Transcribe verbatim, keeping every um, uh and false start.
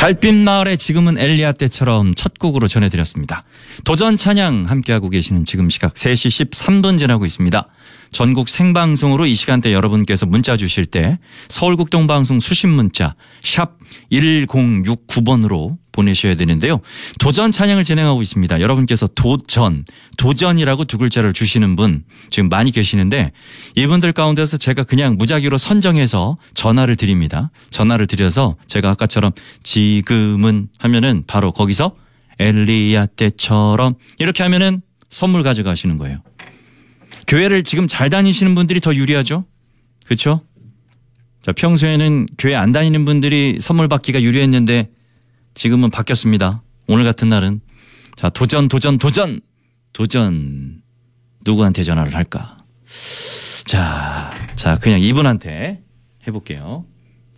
달빛 마을에 지금은 엘리야 때처럼 첫 곡으로 전해드렸습니다. 도전 찬양 함께하고 계시는 지금 시각 세 시 십삼 분 지나고 있습니다. 전국 생방송으로 이 시간대 여러분께서 문자 주실 때 서울국동방송 수신 문자 샵 일공육구 번으로 보내셔야 되는데요. 도전 찬양을 진행하고 있습니다. 여러분께서 도전, 도전이라고 두 글자를 주시는 분 지금 많이 계시는데 이분들 가운데서 제가 그냥 무작위로 선정해서 전화를 드립니다. 전화를 드려서 제가 아까처럼 지금은 하면은 바로 거기서 엘리야 때처럼 이렇게 하면은 선물 가져가시는 거예요. 교회를 지금 잘 다니시는 분들이 더 유리하죠? 그렇죠? 자, 평소에는 교회 안 다니는 분들이 선물 받기가 유리했는데 지금은 바뀌었습니다. 오늘 같은 날은 자, 도전 도전 도전 도전 누구한테 전화를 할까? 자, 자 그냥 이분한테 해볼게요.